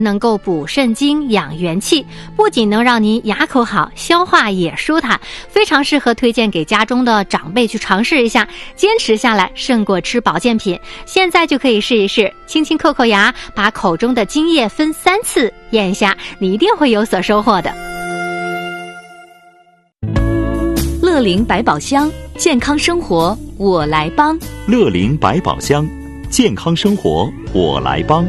能够补肾精、养元气，不仅能让您牙口好，消化也舒坦，非常适合推荐给家中的长辈去尝试一下，坚持下来胜过吃保健品。现在就可以试一试，轻轻扣扣牙，把口中的津液分3次咽下，你一定会有所收获的。 乐龄百宝箱，健康生活我来帮。 乐龄百宝箱，健康生活我来帮。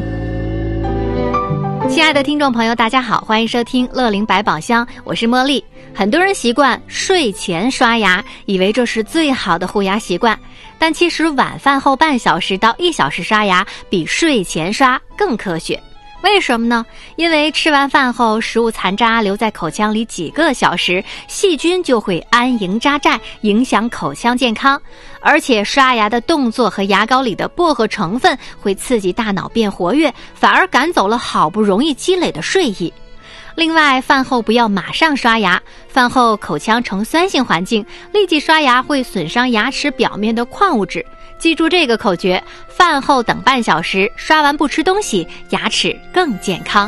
亲爱的听众朋友，大家好，欢迎收听乐龄百宝箱，我是茉莉。很多人习惯睡前刷牙，以为这是最好的护牙习惯，但其实晚饭后半小时到1小时刷牙比睡前刷更科学。为什么呢？因为吃完饭后，食物残渣留在口腔里几个小时，细菌就会安营扎寨，影响口腔健康。而且刷牙的动作和牙膏里的薄荷成分会刺激大脑变活跃，反而赶走了好不容易积累的睡意。另外，饭后不要马上刷牙，饭后口腔呈酸性环境，立即刷牙会损伤牙齿表面的矿物质。记住这个口诀，饭后等半小时，刷完不吃东西，牙齿更健康。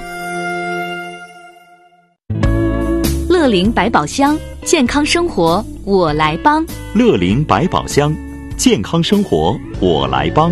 乐龄百宝箱，健康生活我来帮。 乐龄百宝箱，健康生活我来帮。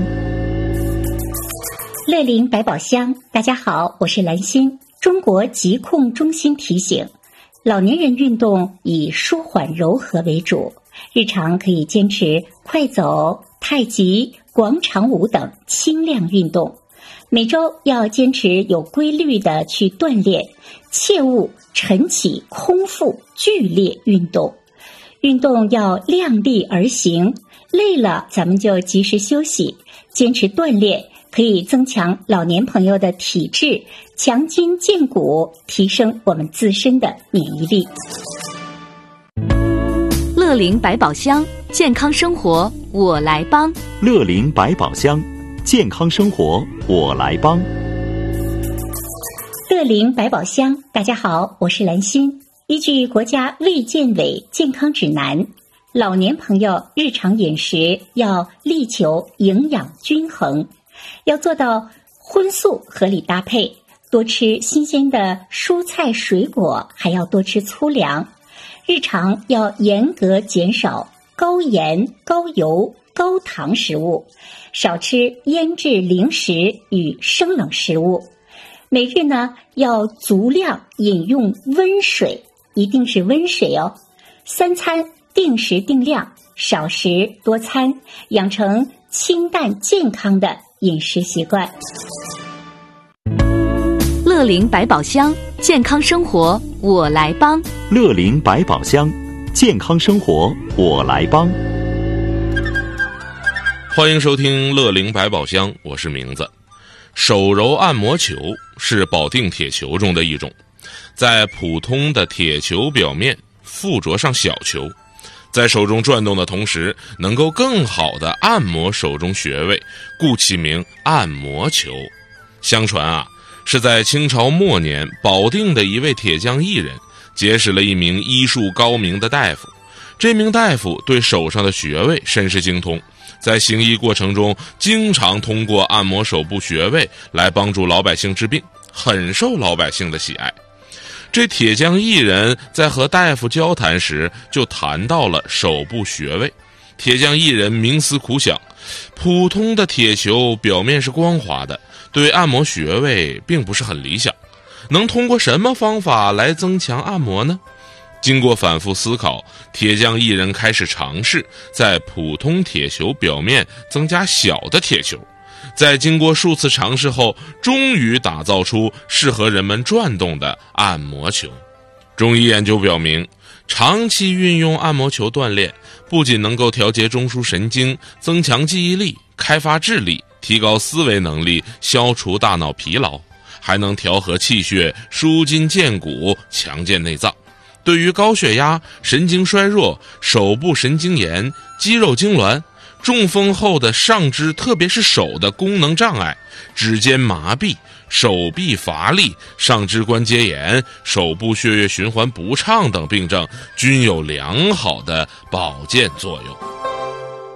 乐龄百宝箱，大家好，我是兰心。中国疾控中心提醒，老年人运动以舒缓柔和为主，日常可以坚持快走、太极、广场舞等轻量运动，每周要坚持有规律的去锻炼，切勿晨起空腹剧烈运动。运动要量力而行，累了咱们就及时休息，坚持锻炼可以增强老年朋友的体质，强筋健骨，提升我们自身的免疫力。 乐龄百宝箱，健康生活我来帮。 乐龄百宝箱，健康生活我来帮。 乐龄百宝箱，大家好，我是兰心。依据国家卫健委健康指南，老年朋友日常饮食要力求营养均衡，要做到荤素合理搭配，多吃新鲜的蔬菜水果，还要多吃粗粮。日常要严格减少高盐、高油、高糖食物，少吃腌制零食与生冷食物。每日呢要足量饮用温水，一定是温水哦。3餐定时定量，少食多餐，养成清淡健康的饮食习惯。 乐龄百宝箱，健康生活我来帮。 乐龄百宝箱，健康生活我来帮。 欢迎收听乐龄百宝箱，我是名字。手揉按摩球是保定铁球中的一种，在普通的铁球表面附着上小球，在手中转动的同时，能够更好地按摩手中穴位，故其名按摩球。相传啊，是在清朝末年，保定的一位铁匠艺人结识了一名医术高明的大夫。这名大夫对手上的穴位甚是精通，在行医过程中经常通过按摩手部穴位来帮助老百姓治病，很受老百姓的喜爱。这铁匠艺人在和大夫交谈时就谈到了手部穴位。铁匠艺人冥思苦想，普通的铁球表面是光滑的，对按摩穴位并不是很理想，能通过什么方法来增强按摩呢？经过反复思考，铁匠艺人开始尝试在普通铁球表面增加小的铁球，在经过数次尝试后，终于打造出适合人们转动的按摩球。中医研究表明，长期运用按摩球锻炼，不仅能够调节中枢神经，增强记忆力，开发智力，提高思维能力，消除大脑疲劳，还能调和气血，舒筋健骨，强健内脏。对于高血压、神经衰弱、手部神经炎、肌肉痉挛、中风后的上肢特别是手的功能障碍、指尖麻痹、手臂乏力、上肢关节炎、手部血液循环不畅等病症均有良好的保健作用。